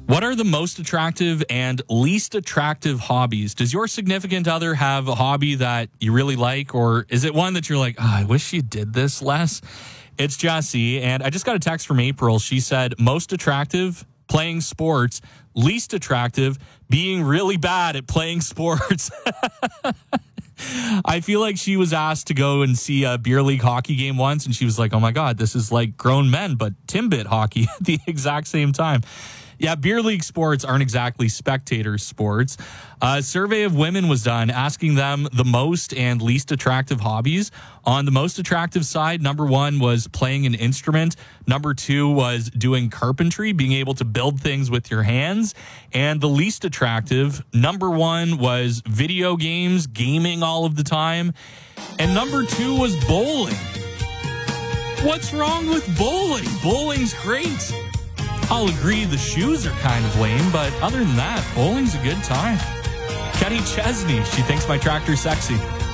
What are the most attractive and least attractive hobbies? Does your significant other have a hobby that you really like, or is it one that you're like, I wish you did this less? It's Jesse, and I just got a text from April. She said, most attractive, playing sports, least attractive, being really bad at playing sports. I feel like she was asked to go and see a beer league hockey game once, and she was like, oh my God, this is like grown men, but Timbit hockey at the exact same time. Yeah, beer league sports aren't exactly spectator sports. A survey of women was done asking them the most and least attractive hobbies. On the most attractive side, number one was playing an instrument. Number two was doing carpentry, being able to build things with your hands. And the least attractive, number one was video games, gaming all of the time. And number two was bowling. What's wrong with bowling? Bowling's great. I'll agree the shoes are kind of lame, but other than that, bowling's a good time. Kenny Chesney, she thinks my tractor's sexy.